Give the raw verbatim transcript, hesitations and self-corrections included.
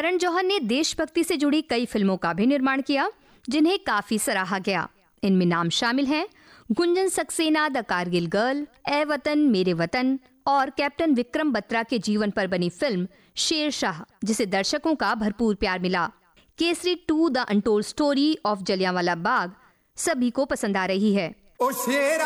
करण जौहर ने देशभक्ति से जुड़ी कई फिल्मों का भी निर्माण किया, जिन्हें काफी सराहा गया। इनमें नाम शामिल हैं गुंजन सक्सेना द कारगिल गर्ल, ए वतन मेरे वतन और कैप्टन विक्रम बत्रा के जीवन पर बनी फिल्म शेर शाह, जिसे दर्शकों का भरपूर प्यार मिला। Kesari to the untold story of Jallianwala Bagh सभी को पसंद आ रही है।